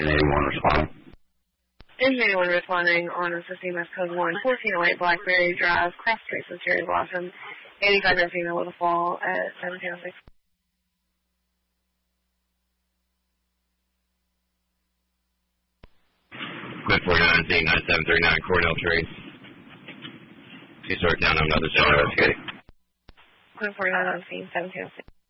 81 responding. Engine 81 responding on the CMS code 1, 1408 Blackberry Drive, Cross Street, Cherry Blossom, 85 female with a fall at 1706. Quit 4919, 9739, Cornell Trace. Two-story town on another side. Quit 4919, 1706.